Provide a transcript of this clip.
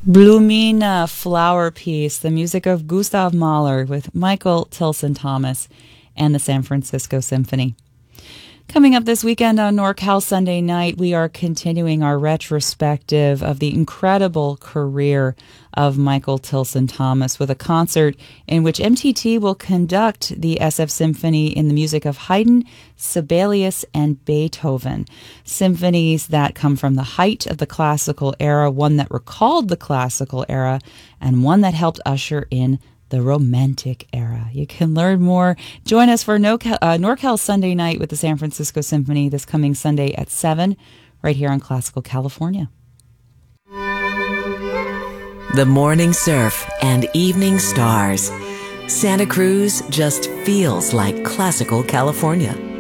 Blumina Flower Piece, the music of Gustav Mahler with Michael Tilson Thomas and the San Francisco Symphony. Coming up this weekend on NorCal Sunday Night, we are continuing our retrospective of the incredible career of Michael Tilson Thomas with a concert in which MTT will conduct the SF Symphony in the music of Haydn, Sibelius, and Beethoven. Symphonies that come from the height of the classical era, one that recalled the classical era, and one that helped usher in the Romantic era. You can learn more. Join us for NorCal Sunday Night with the San Francisco Symphony this coming Sunday at 7, right here on Classical California. The morning surf and evening stars. Santa Cruz just feels like Classical California.